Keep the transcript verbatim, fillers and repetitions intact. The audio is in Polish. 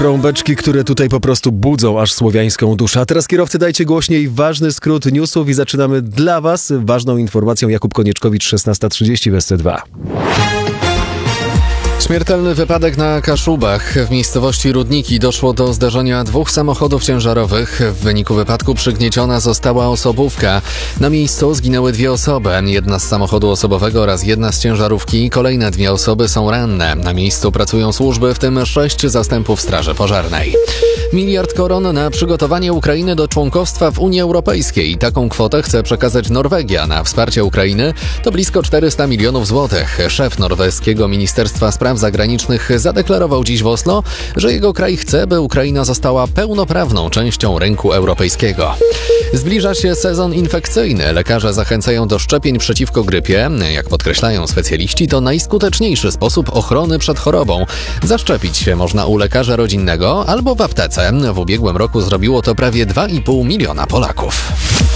Trąbeczki, które tutaj po prostu budzą aż słowiańską duszę. A teraz kierowcy, dajcie głośniej ważny skrót newsów i zaczynamy dla Was ważną informacją. Jakub Konieczkowicz, szesnasta trzydzieści w S C dwa. Śmiertelny wypadek na Kaszubach. W miejscowości Rudniki doszło do zdarzenia dwóch samochodów ciężarowych. W wyniku wypadku przygnieciona została osobówka. Na miejscu zginęły dwie osoby. Jedna z samochodu osobowego oraz jedna z ciężarówki. Kolejne dwie osoby są ranne. Na miejscu pracują służby, w tym sześć zastępów Straży Pożarnej. Miliard koron na przygotowanie Ukrainy do członkostwa w Unii Europejskiej. Taką kwotę chce przekazać Norwegia na wsparcie Ukrainy. To blisko czterysta milionów złotych. Szef norweskiego Ministerstwa Spraw Zagranicznych zadeklarował dziś w Oslo, że jego kraj chce, by Ukraina została pełnoprawną częścią rynku europejskiego. Zbliża się sezon infekcyjny. Lekarze zachęcają do szczepień przeciwko grypie. Jak podkreślają specjaliści, to najskuteczniejszy sposób ochrony przed chorobą. Zaszczepić się można u lekarza rodzinnego albo w aptece. W ubiegłym roku zrobiło to prawie dwa i pół miliona Polaków.